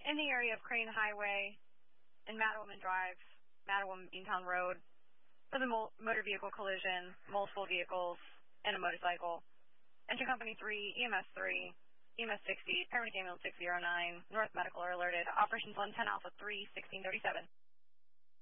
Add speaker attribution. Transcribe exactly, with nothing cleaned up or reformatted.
Speaker 1: in the area of Crane Highway and Mattawoman Drive, Mattawoman Beantown Road, with a mo- motor vehicle collision, multiple vehicles, and a motorcycle. Engine Company three, E M S three, E M S sixty, Paramedic Ambulance six zero nine, North Medical are alerted. Operations one ten Alpha three, sixteen thirty-seven.